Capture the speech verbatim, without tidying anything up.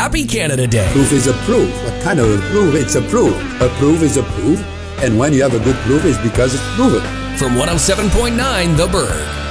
happy Canada Day. Proof is a proof. What kind of a proof? It's a proof. A proof is a proof. And when you have a good proof, it's because it's proven. From one oh seven point nine The Bird.